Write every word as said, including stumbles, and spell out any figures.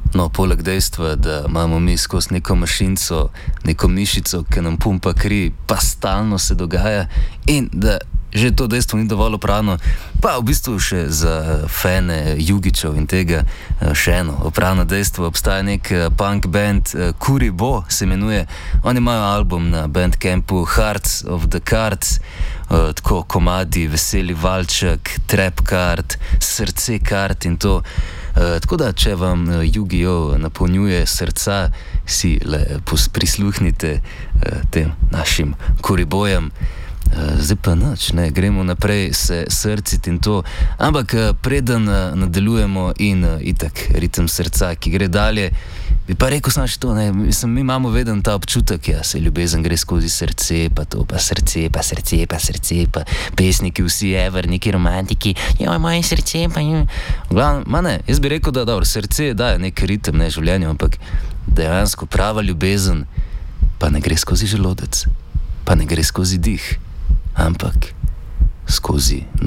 No, poleg dejstva, da imamo mi skozi neko mašinco, neko mišico, ki nam pumpa kri, pa stalno se dogaja in da že to dejstvo ni dovolj oprano, pa v bistvu še za fane Jugičev in tega še eno oprano dejstvo. Obstaja nek punk band, Kuribo se imenuje, oni imajo album na Bandcampu Hearts of the Cards, tako komadi, Veseli valček, Trap card, Srce card in to. Tako da, če vam Yu-Gi-Oh napolnjuje srca, si le prisluhnite tem našim Kuribojem. Zdaj pa nič, ne, gremo naprej se srciti in to, ampak preden nadaljujemo in itak ritem srca, ki gre dalje, bi pa rekel sam še to, ne, mislim, mi imamo veden ta občutek, ja, se ljubezen gre skozi srce, pa to, pa srce, pa srce, pa srce, pa pesniki vsi ever, neki romantiki, joj, moje srce, pa joj. V glavnem, ma ne, jaz bi rekel, da dobro, srce daje nek ritem, ne, življenju, ampak dejansko prava ljubezen pa ne gre skozi želodec, pa ne gre skozi dih, ampak skozi